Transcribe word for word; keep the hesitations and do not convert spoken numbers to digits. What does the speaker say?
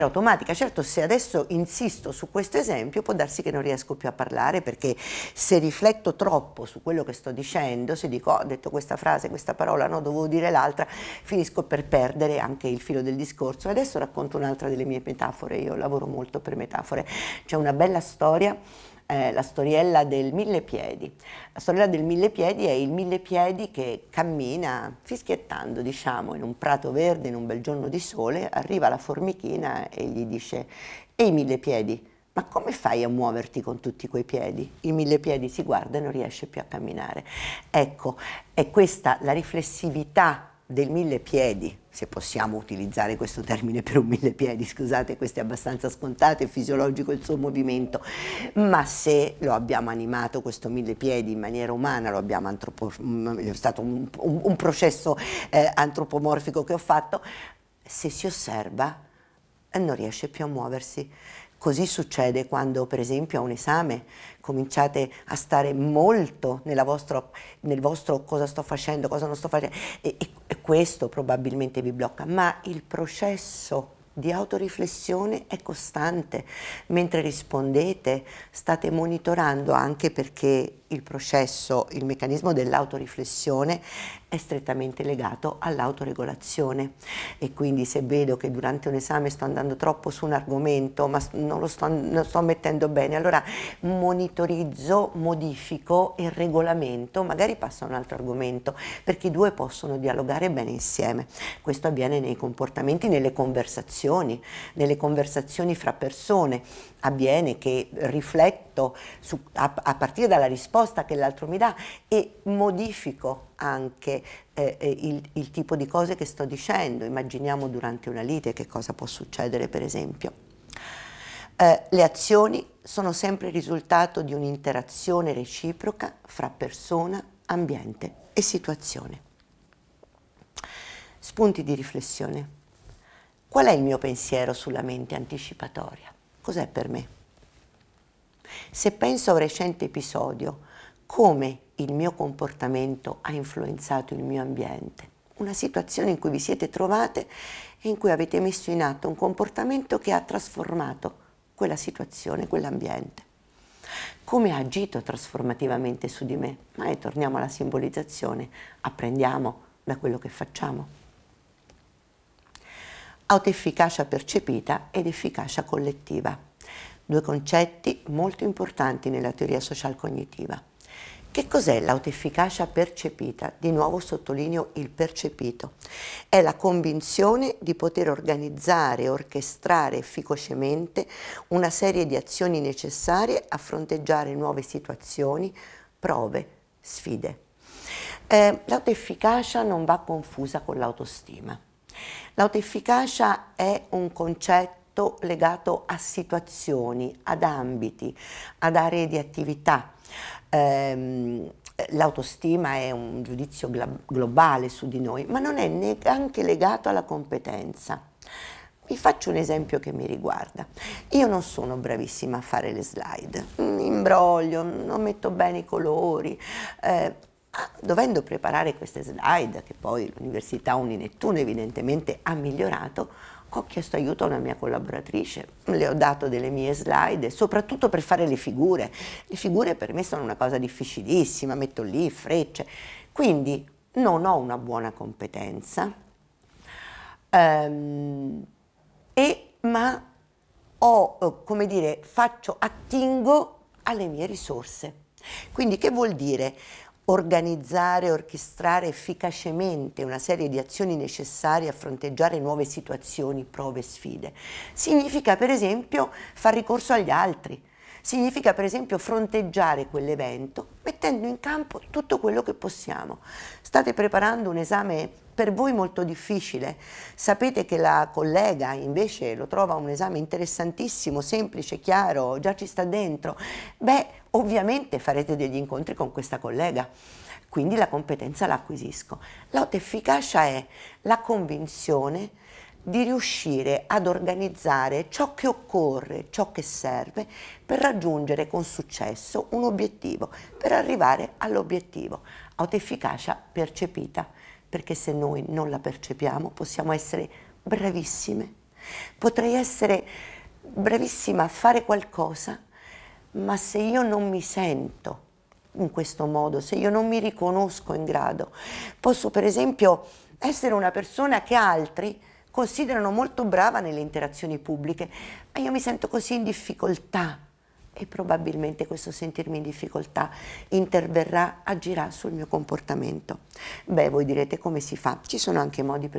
automatica. Certo, se adesso insisto su questo esempio può darsi che non riesco più a parlare, perché se rifletto troppo su quello che sto dicendo, se dico oh, ho detto questa frase, questa parola, no, dovevo dire l'altra, finisco per perdere anche il filo del discorso. Adesso racconto un'altra delle mie metafore, io lavoro molto per metafore. C'è una bella storia, eh, la storiella del mille piedi. La storiella del mille piedi è il mille piedi che cammina fischiettando, diciamo, in un prato verde, in un bel giorno di sole, arriva la formichina e gli dice: ehi mille piedi, ma come fai a muoverti con tutti quei piedi? Il mille piedi si guarda e non riesce più a camminare. Ecco, è questa la riflessività del mille piedi, se possiamo utilizzare questo termine per un mille piedi, scusate, questo è abbastanza scontato, è fisiologico il suo movimento, ma se lo abbiamo animato questo mille piedi in maniera umana, lo abbiamo antropo, è stato un, un, un processo eh, antropomorfico che ho fatto, se si osserva non riesce più a muoversi. Così succede quando, per esempio, a un esame cominciate a stare molto nella vostro, nel vostro cosa sto facendo, cosa non sto facendo, e, e, e questo probabilmente vi blocca, ma il processo di autoriflessione è costante. Mentre rispondete, state monitorando, anche perché il processo, il meccanismo dell'autoriflessione è strettamente legato all'autoregolazione, e quindi se vedo che durante un esame sto andando troppo su un argomento ma non lo sto, non sto mettendo bene, allora monitorizzo, modifico il regolamento, magari passo a un altro argomento, perché i due possono dialogare bene insieme. Questo avviene nei comportamenti, nelle conversazioni, nelle conversazioni fra persone. Avviene che rifletto su, a, a partire dalla risposta che l'altro mi dà, e modifico anche eh, il, il tipo di cose che sto dicendo. Immaginiamo durante una lite che cosa può succedere, per esempio. Eh, le azioni sono sempre il risultato di un'interazione reciproca fra persona, ambiente e situazione. Spunti di riflessione. Qual è il mio pensiero sulla mente anticipatoria? Cos'è per me? Se penso a un recente episodio, come il mio comportamento ha influenzato il mio ambiente? Una situazione in cui vi siete trovate e in cui avete messo in atto un comportamento che ha trasformato quella situazione, quell'ambiente. Come ha agito trasformativamente su di me? Ma e torniamo alla simbolizzazione, apprendiamo da quello che facciamo. Autoefficacia percepita ed efficacia collettiva. Due concetti molto importanti nella teoria social cognitiva. Che cos'è l'autoefficacia percepita? Di nuovo sottolineo il percepito. È la convinzione di poter organizzare e orchestrare efficacemente una serie di azioni necessarie a fronteggiare nuove situazioni, prove, sfide. Eh, l'autoefficacia non va confusa con l'autostima. L'autoefficacia è un concetto legato a situazioni, ad ambiti, ad aree di attività. Ehm, l'autostima è un giudizio globale su di noi, ma non è neanche legato alla competenza. Vi faccio un esempio che mi riguarda. Io non sono bravissima a fare le slide, mi imbroglio, non metto bene i colori. Eh, dovendo preparare queste slide, che poi l'Università Uninettuno evidentemente ha migliorato, ho chiesto aiuto a una mia collaboratrice, le ho dato delle mie slide, soprattutto per fare le figure. Le figure per me sono una cosa difficilissima, metto lì frecce, quindi non ho una buona competenza, ehm, e, ma ho, come dire, faccio, attingo alle mie risorse. Quindi che vuol dire? Organizzare, orchestrare efficacemente una serie di azioni necessarie a fronteggiare nuove situazioni, prove, sfide. Significa, per esempio, far ricorso agli altri. Significa, per esempio, fronteggiare quell'evento mettendo in campo tutto quello che possiamo. State preparando un esame per voi molto difficile, sapete che la collega invece lo trova un esame interessantissimo, semplice, chiaro, già ci sta dentro. Beh, ovviamente farete degli incontri con questa collega, quindi la competenza la acquisisco. L'autoefficacia è la convinzione di riuscire ad organizzare ciò che occorre, ciò che serve per raggiungere con successo un obiettivo, per arrivare all'obiettivo. Autoefficacia percepita, perché se noi non la percepiamo possiamo essere bravissime, Potrei essere bravissima a fare qualcosa, ma se io non mi sento in questo modo, se io non mi riconosco in grado, posso per esempio essere una persona che altri considerano molto brava nelle interazioni pubbliche, ma io mi sento così in difficoltà e probabilmente questo sentirmi in difficoltà interverrà, agirà sul mio comportamento. Beh, voi direte come si fa? Ci sono anche modi per